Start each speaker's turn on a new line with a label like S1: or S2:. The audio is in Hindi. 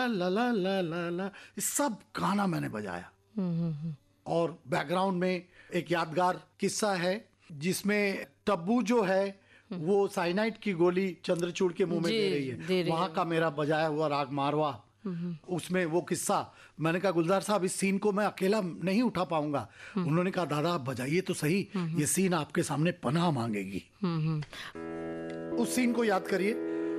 S1: ला ला ला ला ला, ये सब गाना मैंने बजाया। और बैकग्राउंड में एक यादगार किस्सा है जिसमें तब्बू जो है वो साइनाइड की गोली चंद्रचूड़ के मुंह में दे रही है, वहां का मेरा बजाया हुआ राग मारवा, उसमें वो किस्सा। मैंने कहा गुलजार साहब इस सीन को मैं अकेला नहीं उठा पाऊंगा। उन्होंने कहा दादा आप बजाइए तो सही, ये सीन आपके सामने पनाह मांगेगी। उस सीन को याद करिए।